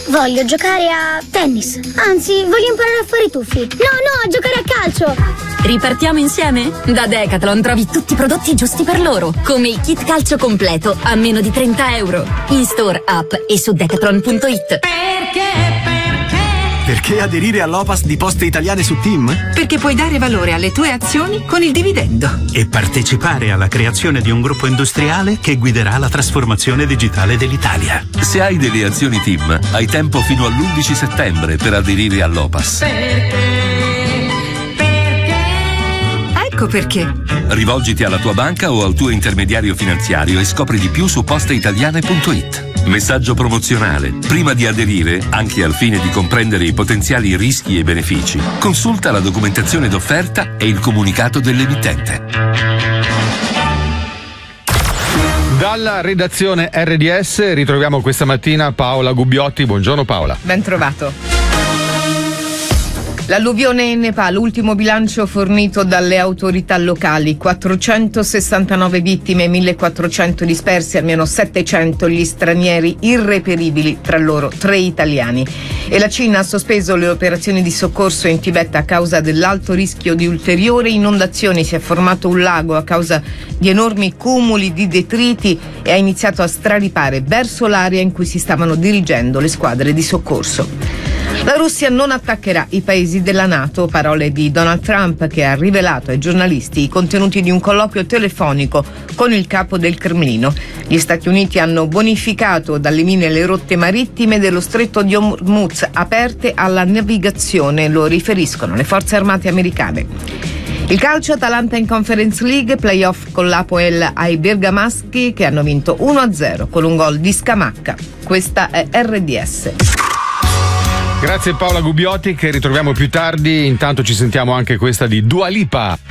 Voglio giocare a tennis. Anzi, voglio imparare a fare i tuffi. No, a giocare a calcio. Ripartiamo insieme? Da Decathlon trovi tutti i prodotti giusti per loro, come il kit calcio completo a meno di €30. In store, app e su decathlon.it. Perché aderire all'Opas di Poste Italiane su Team? Perché puoi dare valore alle tue azioni con il dividendo. E partecipare alla creazione di un gruppo industriale che guiderà la trasformazione digitale dell'Italia. Se hai delle azioni Team, hai tempo fino all'11 settembre per aderire all'Opas. Ecco perché. Rivolgiti alla tua banca o al tuo intermediario finanziario e scopri di più su posteitaliane.it. Messaggio promozionale. Prima di aderire, anche al fine di comprendere i potenziali rischi e benefici, consulta la documentazione d'offerta e il comunicato dell'emittente. Dalla redazione RDS ritroviamo questa mattina Paola Gubbiotti. Buongiorno Paola. Ben trovato. L'alluvione in Nepal, ultimo bilancio fornito dalle autorità locali, 469 vittime, 1400 dispersi, almeno 700 gli stranieri irreperibili, tra loro 3 italiani. E la Cina ha sospeso le operazioni di soccorso in Tibet a causa dell'alto rischio di ulteriori inondazioni. Si è formato un lago a causa di enormi cumuli di detriti e ha iniziato a straripare verso l'area in cui si stavano dirigendo le squadre di soccorso. La Russia non attaccherà i paesi della NATO, parole di Donald Trump, che ha rivelato ai giornalisti i contenuti di un colloquio telefonico con il capo del Cremlino. Gli Stati Uniti hanno bonificato dalle mine le rotte marittime dello stretto di Hormuz aperte alla navigazione, lo riferiscono le forze armate americane. Il calcio, Atalanta in Conference League, playoff con l'Apoel ai bergamaschi che hanno vinto 1-0 con un gol di Scamacca. Questa è RDS. Grazie Paola Gubbiotti, che ritroviamo più tardi. Intanto ci sentiamo anche questa di Dua Lipa.